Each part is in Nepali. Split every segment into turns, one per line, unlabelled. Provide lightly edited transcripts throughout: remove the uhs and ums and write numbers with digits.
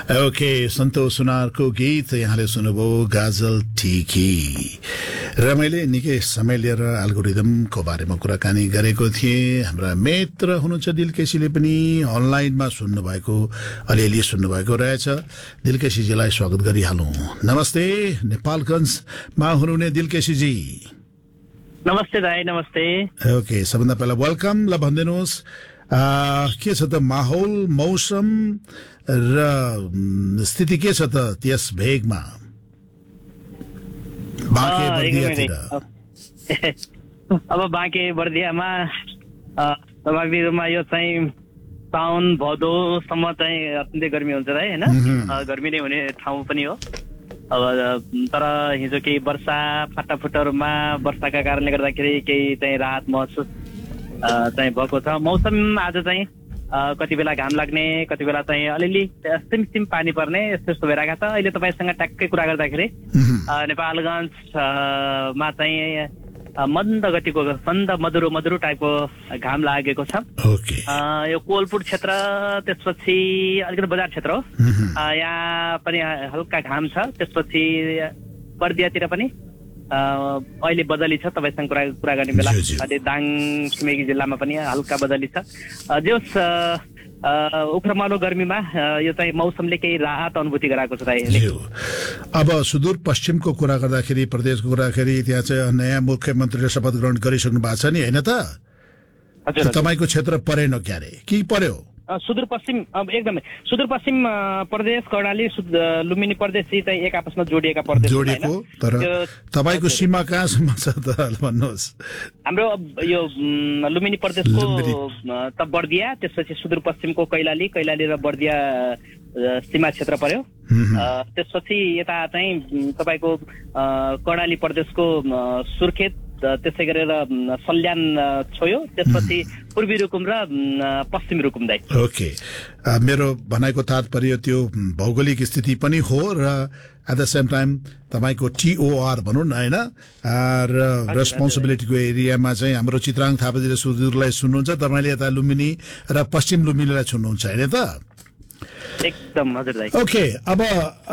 ओके, सन्तोष सुनारको गीत यहाँले सुन्नुभयो, गाजल टिकी। र मैले निकै समय लिएर एल्गोरिदमको बारेमा कुराकानी गरेको थिएँ। हाम्रा मित्र हुनुहुन्छ दिलकेसीले पनि अनलाइनमा सुन्नुभएको, अलिअलि सुन्नुभएको रहेछ। दिलकेसीजीलाई स्वागत गरिहालौँ। नमस्ते, नेपालगञ्जमा हुनुहुने दिलकेसीजी।
नमस्ते दाइ, नमस्ते।
ओके, सबभन्दा पहिला वेलकम। ल भनिदिनुहोस्, के छ त माहौल, मौसम र स्थिति के छ त त्यस भेगमा, बाँके बर्दियातिर?
अब बाँके बर्दियामा यो चाहिँ साउन भदौसम्म चाहिँ अत्यन्तै गर्मी हुन्छ है, होइन? गर्मी नै हुने ठाउँ पनि हो। अब तर हिजो केही वर्षा फाटाफुटहरूमा वर्षाका कारणले गर्दाखेरि केही चाहिँ राहत महसुस चाहिँ भएको छ। मौसम आज चाहिँ कति बेला घाम लाग्ने, कति बेला चाहिँ अलिअलि सिमसिम पानी पर्ने, यस्तो भइरहेको छ। अहिले तपाईँसँग ट्याक्कै कुरा गर्दाखेरि नेपालगञ्जमा चाहिँ मन्द गतिको मधुरो टाइपको घाम लागेको छ। यो कोलपुर क्षेत्र, त्यसपछि अलिकति बजार क्षेत्र हो, यहाँ पनि हल्का घाम छ। त्यसपछि बर्दियातिर पनि अहिले बदली छ। तपाईँसँग कुरा गर्ने बेला अहिले दाङ छिमेकी जिल्लामा पनि हल्का बदली छ। जस उख्रमालो गर्मीमा यो चाहिँ मौसमले केही राहत अनुभूति गराएको छ।
अब सुदूर पश्चिमको कुरा गर्दाखेरि, प्रदेशको कुरा गर्दाखेरि, त्यहाँ चाहिँ नयाँ मुख्यमन्त्रीले शपथ ग्रहण गरिसक्नु भएको छ नि, होइन त? तपाईँको क्षेत्र परेन क्यारे कि पर्यो?
सुदूरपश्चिम एकदमै सुदूरपश्चिम प्रदेश, कर्णाली, लुम्बिनी प्रदेश चाहिँ एक आपसमा जोडिएका प्रदेश
जोडिएको। तर तपाईँको सीमा कहाँसम्म छ त भन्नुहोस्?
हाम्रो यो लुम्बिनी प्रदेशको त बर्दिया, त्यसपछि सुदूरपश्चिमको कैलाली र बर्दिया सीमा क्षेत्र पर्यो। त्यसपछि यता चाहिँ तपाईँको कर्णाली प्रदेशको सुर्खेत, त्यसै गरेर सल्यान छोयो, त्यसपछि पूर्वी रुकुम र पश्चिम रुकुम दाइ।
ओके, मेरो भनाइको तात्पर्य त्यो भौगोलिक स्थिति पनि हो र एट द सेम टाइम तपाईँको TOR भनौँ न, होइन, र रेस्पोन्सिबिलिटीको एरियामा चाहिँ हाम्रो चित्राङ थापाजीले सुदूरलाई सुन्नुहुन्छ, तपाईँले यता लुम्बिनी र पश्चिम लुम्बिनीलाई सुन्नुहुन्छ, होइन त?
एकदम हजुर दाइ।
ओके, अब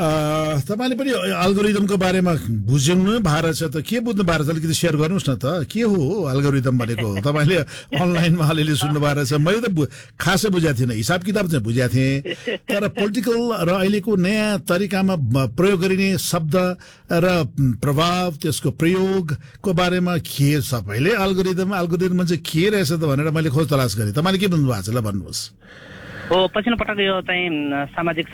तपाईँले पनि एल्गोरिदमको बारेमा बुझ्नु भएको छ त? के बुझ्नु भएको छ अलिकति सेयर गर्नुहोस् न त। के हो एल्गोरिदम भनेको? तपाईँले अनलाइनमा अलिअलि सुन्नु भएको रहेछ। मैले त खासै बुझाएको थिइनँ, हिसाब किताब चाहिँ बुझाएको थिएँ, तर पोलिटिकल र अहिलेको नयाँ तरिकामा प्रयोग गरिने शब्द र प्रभाव, त्यसको प्रयोगको बारेमा के सबैले एल्गोरिदम चाहिँ के रहेछ त भनेर मैले खोज तलास गरेँ। तपाईँले के बुझ्नु भएको छ? ल भन्नुहोस्।
पछिल्लो पटक यो चाहिँ सामाजिक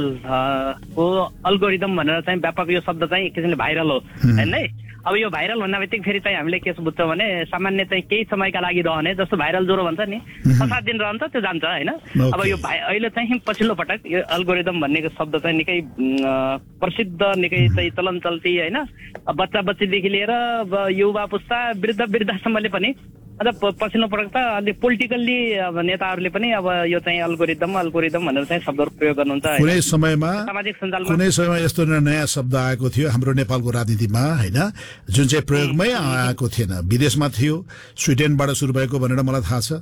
सञ्जालको अल्गोरिदम भनेर चाहिँ व्यापक यो शब्द चाहिँ एक किसिमले भाइरल हो, होइन है? अब यो भाइरल भन्ने बित्तिकै फेरि चाहिँ हामीले के बुझ्छौँ भने सामान्य चाहिँ केही समयका लागि रहने, जस्तो भाइरल ज्वरो भन्छ नि, 7 दिन रहन्छ त्यो जान्छ, होइन? अब यो अहिले चाहिँ पछिल्लो पटक यो एल्गोरिदम भन्ने शब्द चाहिँ निकै प्रसिद्ध, निकै चाहिँ चलन चल्ती, होइन? बच्चा बच्चीदेखि लिएर युवा पुस्ता वृद्धसम्मले पनि अझ पछिल्लो पटक त अलि पोलिटिकल्ली नेताहरूले पनि अब यो चाहिँ एल्गोरिदम भनेर चाहिँ शब्दहरू प्रयोग गर्नुहुन्छ।
कुनै समयमा
सामाजिक सञ्जालमा
यस्तो नयाँ शब्द आएको थियो हाम्रो नेपालको राजनीतिमा, होइन, जुन चाहिँ प्रयोगमै आएको थिएन, विदेशमा थियो, स्विडेनबाट सुरु भएको भनेर मलाई थाहा छ।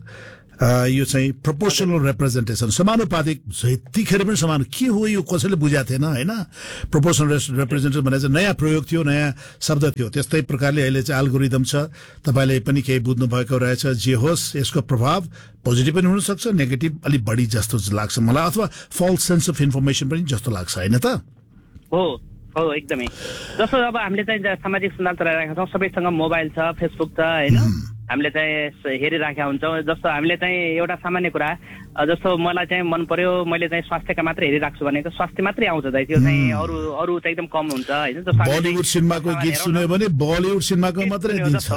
यो चाहिँ प्रोपोर्सनल रिप्रेजेन्टेसन, समानुपातिक, यतिखेर पनि समान। के हो यो? कसैले बुझाएको थिएन, होइन? प्रोपोर्सनल रिप्रेजेन्टेसन भनेर चाहिँ नयाँ प्रयोग थियो, नयाँ शब्द थियो। त्यस्तै प्रकारले अहिले चाहिँ एल्गोरिदम छ। तपाईँले पनि केही बुझ्नु भएको रहेछ। जे होस्, यसको प्रभाव पोजिटिभ पनि हुनसक्छ, नेगेटिभ अलिक बढी जस्तो लाग्छ मलाई, अथवा फल्स सेन्स अफ इन्फर्मेसन पनि जस्तो लाग्छ, होइन त?
हो एकदमै। जस्तो अब हामीले चाहिँ सामाजिक सञ्जाल चलाइरहेका छौँ, सबैसँग मोबाइल छ, फेसबुक छ, होइन? हामीले चाहिँ हेरिराखेका हुन्छौँ। जस्तो हामीले चाहिँ एउटा सामान्य कुरा, जस्तो मलाई चाहिँ मन पर्यो, मैले चाहिँ स्वास्थ्यका मात्र हेरिराख्छु भनेको स्वास्थ्य मात्रै आउँछ दाइ, त्यो चाहिँ अरू चाहिँ एकदम कम हुन्छ, होइन? जस्तो
बलिउड सिनेमाको गीत सुन्यो भने बलिउड सिनेमाको मात्रै दिन्छ,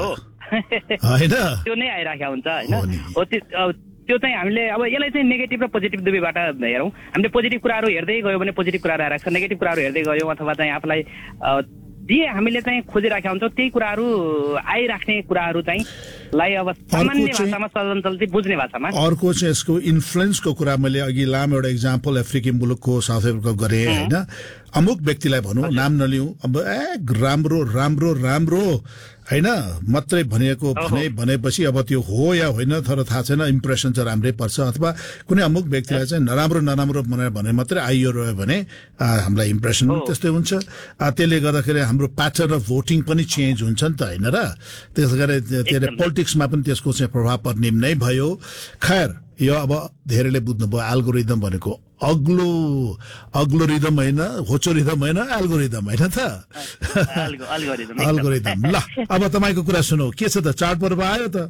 होइन?
त्यो नै आइराखेका हुन्छ, होइन? त्यो चाहिँ हामीले अब यसलाई चाहिँ नेगेटिभ र पोजिटिभ दुवैबाट हेरौँ। हामीले पोजिटिभ कुराहरू हेर्दै गयो भने पोजिटिभ कुराहरू आइरहेको छ, नेगेटिभ कुराहरू हेर्दै गयौँ अथवा चाहिँ आफूलाई जे हामीले चाहिँ खोजिराखेका हुन्छौँ त्यही कुराहरू आइराख्ने कुराहरू चाहिँ लाई अब सामान्य भाषामा चलन चल्ती बुझ्ने भाषामा।
अर्को चाहिँ यसको इन्फ्लुएन्सको कुरा मैले अघि लामो एउटा इक्जाम्पल अफ्रिकी मुलुकको साउथ अफ्रिका गरेँ, होइन? अमुक व्यक्तिलाई भनौँ, नाम नलिउँ, अब राम्रो राम्रो राम्रो हैन मात्रै भनेपछि अब त्यो हो या होइन तर थाहा छैन इम्प्रेसन चाहिँ राम्रै पर्छ अथवा कुनै अमुक व्यक्तिलाई चाहिँ नराम्रो भने मात्रै आइयो रह्यो भने हामीलाई इम्प्रेसन पनि त्यस्तै हुन्छ त्यसले गर्दाखेरि हाम्रो प्याटर्न अफ भोटिङ पनि चेन्ज हुन्छ नि त हैन र त्यसले पोलिटिक्समा पनि त्यसको चाहिँ प्रभाव पर्ने नै भयो खैर यो अब धेरैले बुझ्नुभयो एल्गोरिदम भनेको अग्लो रिदम होइन होचो रिदम होइन एल्गोरिदम होइन त एल्गोरिदम ल अब तपाईको कुरा सुनौ के छ त चाडपर्व आयो त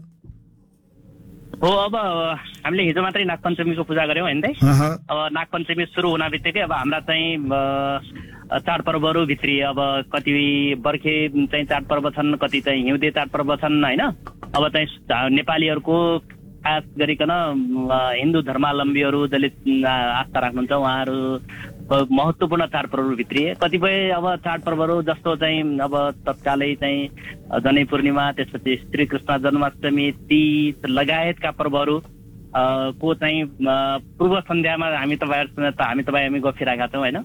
हो अब हामीले हिजो मात्रै नागपञ्चमीको पूजा गर्यौं हैन त अब नागपञ्चमी सुरु हुन बित्तिकै अब हाम्रा चाहिँ चाडपर्वहरू भित्री अब कति बर्खे चाहिँ चाडपर्व छन् कति चाहिँ हिउँदे चाडपर्व छन् हैन अब चाहिँ नेपालीहरूको खास गरिकन हिन्दू धर्मावलम्बीहरू जसले आस्था राख्नुहुन्छ उहाँहरू महत्त्वपूर्ण चाडपर्वहरू भित्री कतिपय अब चाडपर्वहरू जस्तो चाहिँ अब तत्कालै चाहिँ जनै पूर्णिमा त्यसपछि श्रीकृष्ण जन्माष्टमी तीज लगायतका पर्वहरू को चाहिँ पूर्व सन्ध्यामा हामी गफिरहेका छौँ होइन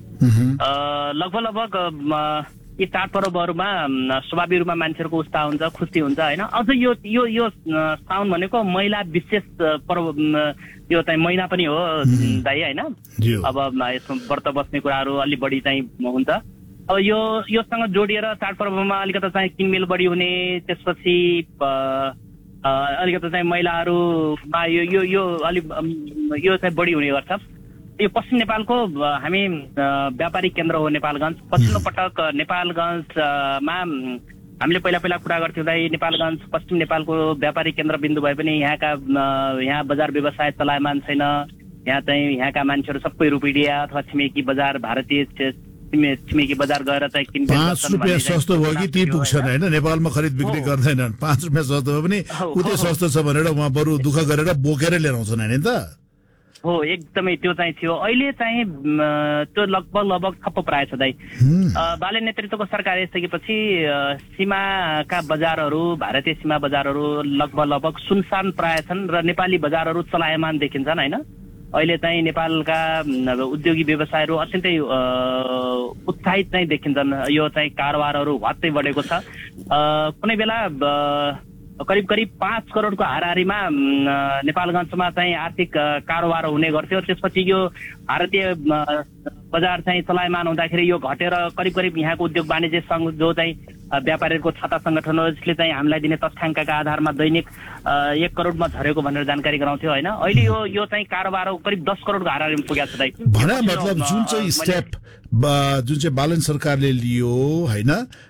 लगभग यी चाडपर्वहरूमा स्वाभाविक रूपमा मान्छेहरूको उत्साह हुन्छ खुसी हुन्छ होइन अझ यो साउन भनेको महिला विशेष पर्व यो चाहिँ महिना पनि हो दाइ होइन अब यसमा व्रत बस्ने कुराहरू अलि बढी चाहिँ हुन्छ अब योसँग जोडिएर चाडपर्वमा अलिकति चाहिँ किनमेल बढी हुने त्यसपछि अलिकति चाहिँ महिलाहरूमा यो चाहिँ बढी हुने गर्छ यो पश्चिम नेपालको हामी व्यापारिक केन्द्र हो नेपालगञ्ज पछिल्लो पटक नेपालगञ्जमा हामीले पहिला कुरा गर्थ्यौँ नेपालगञ्ज पश्चिम नेपालको व्यापारिक केन्द्र बिन्दु भए पनि यहाँ बजार व्यवसाय चलायमान छैन यहाँका मान्छेहरू सबै रुपिडिया अथवा छिमेकी बजार भारतीय छिमेकी बजार गएर चाहिँ किन
5 रुपैयाँ सस्तो भयो कि ती पुग्छन् हैन नेपालमा खरिद बिक्री गर्दैनन् 5 रुपैयाँ सस्तो भयो पनि उतै सस्तो छ भनेर उहाँ बरु दुःख गरेर बोकेर लिएर आउँछन् हैन त
हो एकदमै त्यो चाहिँ थियो अहिले चाहिँ त्यो लगभग ठप्प प्राय छ दाइ बाले नेतृत्वको सरकार आइसकेपछि सीमाका बजारहरू भारतीय सीमा बजारहरू लगभग सुनसान प्राय छन् र नेपाली बजारहरू चलायमान देखिन्छन् हैन अहिले चाहिँ नेपालका उद्योगी व्यवसायहरू अत्यन्तै उत्साहित चाहिँ देखिन्छन् यो चाहिँ कारोबारहरू वात्तै बढेको छ कुनै बेला करिब 5 करोडको हाराहारीमा नेपालगञ्जमा चाहिँ आर्थिक कारोबार हुने गर्थ्यो त्यसपछि यो भारतीय बजार चाहिँ चलायमान हुँदाखेरि यो घटेर करिब यहाँको उद्योग वाणिज्य संघ जो चाहिँ व्यापारीहरूको छाता संगठन हो जसले चाहिँ हामीलाई दिने तथ्याङ्कका आधारमा दैनिक 1 करोडमा झरेको भनेर जानकारी गराउँथ्यो होइन अहिले यो चाहिँ कारोबार करिब 10 करोडको हाराहारीमा पुगेको छ दाइ
भने मतलब जुन चाहिँ स्टेप जुन चाहिँ बालन सरकारले लियो हैन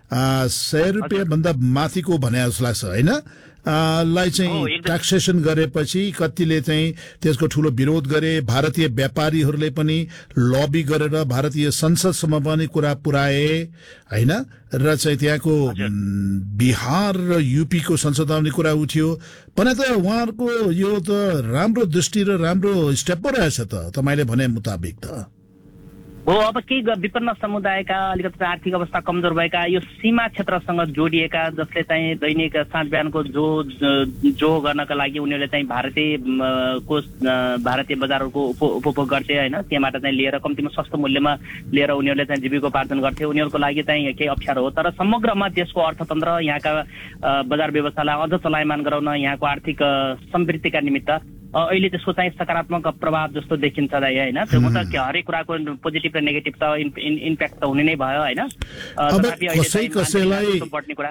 100 रुपैयाँ भन्दा माथिको भने जस्तो लाग्छ हैन लाई चाहिँ ट्याक्सेसन गरेपछि कतिले चाहिँ त्यसको ठूलो विरोध गरे भारतीय व्यापारीहरूले पनि लबी गरेर भारतीय संसदसम्म पनि कुरा पुर्याए हैन र चाहिँ त्यहाँको बिहार र यूपी को संसदमा पनि कुरा उठ्यो पनि त उहाँहरुको यो त राम्रो दृष्टि र राम्रो स्टेप पो रहेछ त तपाईले भने मुताबिक त
हो अब केही विपन्न समुदायका अलिकति आर्थिक अवस्था कमजोर भएका यो सीमा क्षेत्रसँग जोडिएका जसले चाहिँ दैनिक साँझ बिहानको जो गर्नका लागि उनीहरूले चाहिँ भारतीय बजारहरूको उपभोग गर्थे हैन त्यहाँबाट चाहिँ लिएर कम्तीमा सस्तो मूल्यमा लिएर उनीहरूले चाहिँ जीविकोपार्जन गर्थे उनीहरूको लागि चाहिँ केही अप्ठ्यारो हो तर समग्रमा देशको अर्थतन्त्र यहाँका बजार व्यवसायलाई अझ चलायमान गराउन यहाँको आर्थिक समृद्धिका निमित्त अहिले त्यसको चाहिँ सकारात्मक प्रभाव जस्तो देखिन्छ दाइ हैन त्यो म त हरेक कुराको पोजिटिभ र नेगेटिभ त इम्प्याक्ट त हुने नै भयो हैन
तथापि अहिले कसैलाई